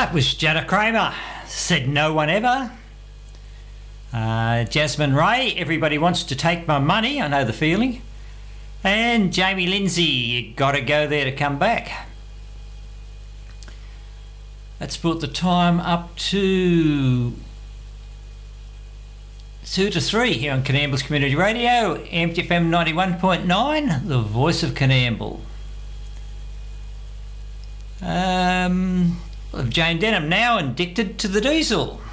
That was Jetta Kramer, Said No One Ever. Jasmine Ray, Everybody Wants to Take My Money, I Know the Feeling. And Jamie Lindsay, You Gotta Go There to Come Back. That's brought the time up to 2 to 3 here on Coonamble's Community Radio, MTFM 91.9, the voice of Coonamble. Of Jane Denham now, Addicted to the Diesel.